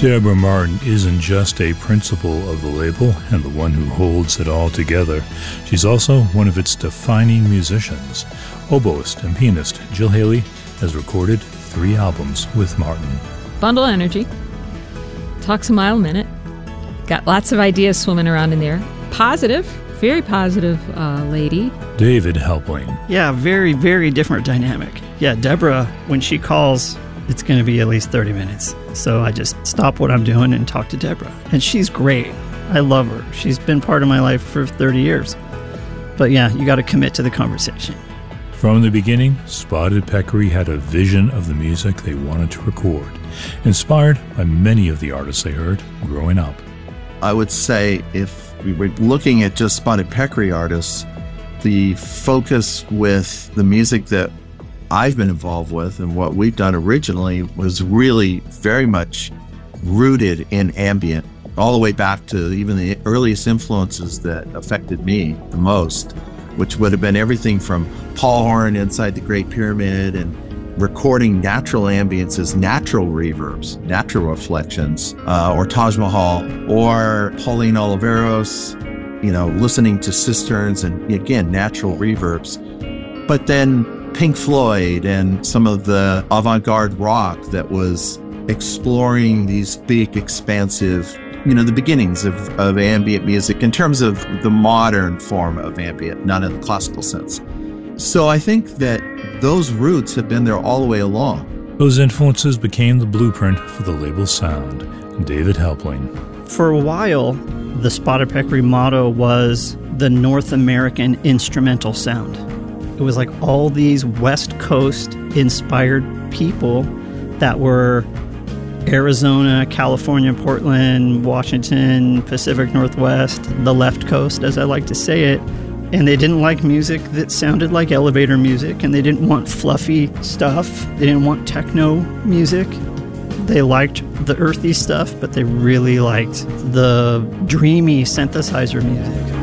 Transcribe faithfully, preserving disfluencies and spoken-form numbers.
Deborah Martin isn't just a principal of the label and the one who holds it all together. She's also one of its defining musicians. Oboist and pianist Jill Haley has recorded three albums with Martin. Bundle of energy. Talks a mile a minute. Got lots of ideas swimming around in there. Positive, very positive uh, lady. David Helpling. Yeah, very, very different dynamic. Yeah, Deborah, when she calls, it's going to be at least thirty minutes. So I just stop what I'm doing and talk to Deborah. And she's great. I love her. She's been part of my life for thirty years. But yeah, you got to commit to the conversation. From the beginning, Spotted Peccary had a vision of the music they wanted to record, inspired by many of the artists they heard growing up. I would say if we were looking at just Spotted Peccary artists, the focus with the music that I've been involved with and what we've done originally was really very much rooted in ambient, all the way back to even the earliest influences that affected me the most, which would have been everything from Paul Horn inside the Great Pyramid and recording natural ambiences, natural reverbs, natural reflections, uh, or Taj Mahal, or Pauline Oliveros, you know, listening to cisterns and, again, natural reverbs. But then Pink Floyd and some of the avant-garde rock that was exploring these big, expansive, you know, the beginnings of, of ambient music in terms of the modern form of ambient, not in the classical sense. So I think that those roots have been there all the way along. Those influences became the blueprint for the label's sound. David Helpling. For a while, the Spotted Peccary motto was the North American instrumental sound. It was like all these West Coast inspired people that were Arizona, California, Portland, Washington, Pacific Northwest, the left coast, as I like to say it. And they didn't like music that sounded like elevator music, and they didn't want fluffy stuff. They didn't want techno music. They liked the earthy stuff, but they really liked the dreamy synthesizer music.